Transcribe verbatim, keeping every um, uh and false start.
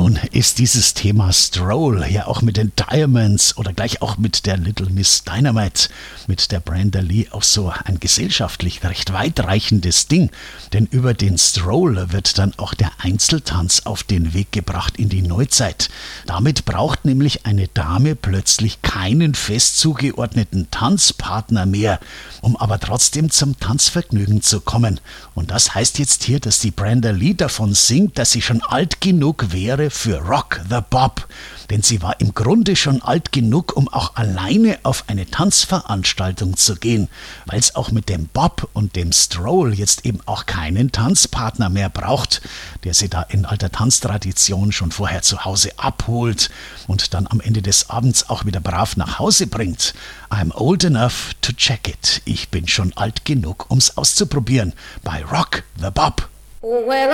Nun ist dieses Thema Stroll ja auch mit den Diamonds oder gleich auch mit der Little Miss Dynamite, mit der Brenda Lee auch so ein gesellschaftlich recht weitreichendes Ding. Denn über den Stroll wird dann auch der Einzeltanz auf den Weg gebracht in die Neuzeit. Damit braucht nämlich eine Dame plötzlich keinen fest zugeordneten Tanzpartner mehr, um aber trotzdem zum Tanzvergnügen zu kommen. Und das heißt jetzt hier, dass die Brenda Lee davon singt, dass sie schon alt genug wäre für Rock the Bob. Denn sie war im Grunde schon alt genug, um auch alleine auf eine Tanzveranstaltung zu gehen, weil es auch mit dem Bob und dem Stroll jetzt eben auch keinen Tanzpartner mehr braucht, der sie da in alter Tanztradition schon vorher zu Hause abholt und dann am Ende des Abends auch wieder brav nach Hause bringt. I'm old enough to check it. Ich bin schon alt genug, um's auszuprobieren. Bei Rock the Bob. Well,